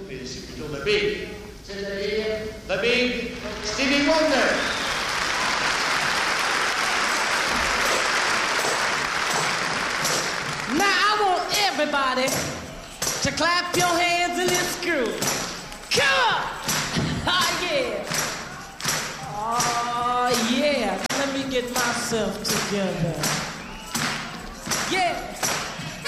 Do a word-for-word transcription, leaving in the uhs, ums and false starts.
et c'est plutôt the big. C'est-à-dire the big Stevie Wonder. Now I want everybody to clap your hands in this groove. Come on! Oh, yeah. Oh, yeah. Let me get myself together. Yeah.